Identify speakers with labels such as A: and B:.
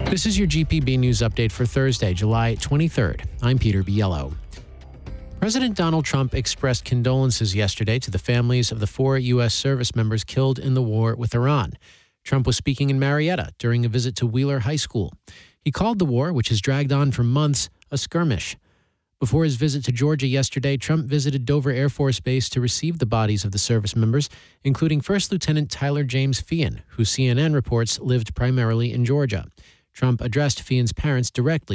A: This is your GPB News Update for Thursday, July 23rd. I'm Peter Biello. President Donald Trump expressed condolences yesterday to the families of the 4 U.S. service members killed in the war with Iran. Trump was speaking in Marietta during a visit to Wheeler High School. He called the war, which has dragged on for months, a skirmish. Before his visit to Georgia yesterday, Trump visited Dover Air Force Base to receive the bodies of the service members, including First Lieutenant Tyler James Feehan, who CNN reports lived primarily in Georgia. Trump addressed Feehan's parents directly